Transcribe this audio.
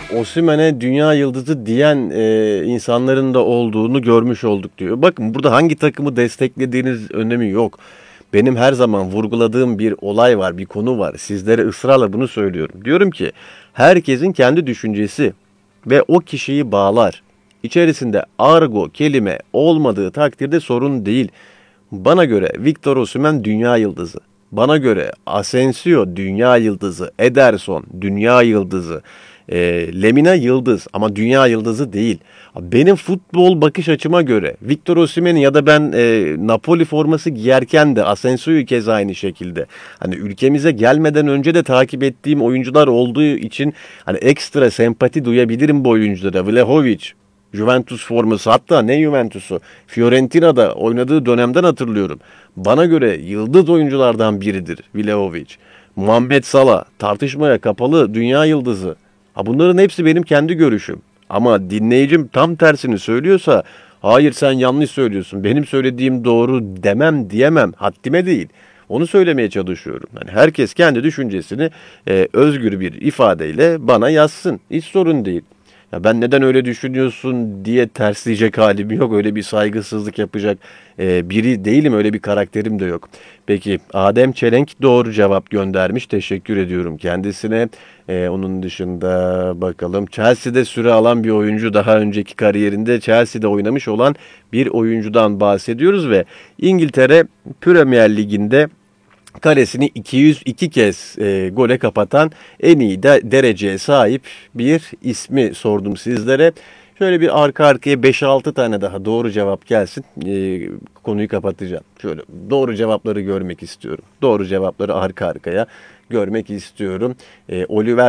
Osimhen'e dünya yıldızı diyen insanların da olduğunu görmüş olduk diyor. Bakın burada hangi takımı desteklediğiniz önemi yok. Benim her zaman vurguladığım bir olay var, bir konu var. Sizlere ısrarla bunu söylüyorum. Diyorum ki herkesin kendi düşüncesi ve o kişiyi bağlar. İçerisinde argo kelime olmadığı takdirde sorun değil. Bana göre Victor Osimhen dünya yıldızı. Bana göre Asensio dünya yıldızı. Ederson dünya yıldızı. Lemina yıldız ama dünya yıldızı değil. Benim futbol bakış açıma göre Victor Osimhen'i ya da ben Napoli forması giyerken de Asensio'yu keza aynı şekilde. Hani ülkemize gelmeden önce de takip ettiğim oyuncular olduğu için hani ekstra sempati duyabilirim bu oyunculara. Vlahovic, Juventus forması, hatta ne Juventus'u, Fiorentina'da oynadığı dönemden hatırlıyorum. Bana göre yıldız oyunculardan biridir Vlahovic. Muhammed Salah tartışmaya kapalı dünya yıldızı. Ha, bunların hepsi benim kendi görüşüm. Ama dinleyicim tam tersini söylüyorsa hayır sen yanlış söylüyorsun. Benim söylediğim doğru demem diyemem. Haddime değil. Onu söylemeye çalışıyorum. Yani herkes kendi düşüncesini özgür bir ifadeyle bana yazsın. Hiç sorun değil. Ya ben neden öyle düşünüyorsun diye tersleyecek halim yok. Öyle bir saygısızlık yapacak biri değilim. Öyle bir karakterim de yok. Peki Adem Çelenk doğru cevap göndermiş. Teşekkür ediyorum kendisine. Onun dışında bakalım. Chelsea'de süre alan bir oyuncu, daha önceki kariyerinde Chelsea'de oynamış olan bir oyuncudan bahsediyoruz ve İngiltere Premier Ligi'nde karesini 202 kez gole kapatan en iyi dereceye sahip bir ismi sordum sizlere. Şöyle bir arka arkaya 5-6 tane daha doğru cevap gelsin. Konuyu kapatacağım. Şöyle doğru cevapları görmek istiyorum. Doğru cevapları arka arkaya görmek istiyorum. Oliver